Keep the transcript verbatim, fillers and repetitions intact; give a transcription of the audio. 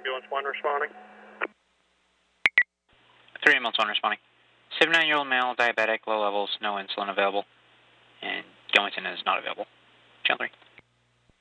ambulance one responding. three ambulance one responding. seventy-nine-year-old male, diabetic, low levels, no insulin available, and Darlington is not available. Channel three.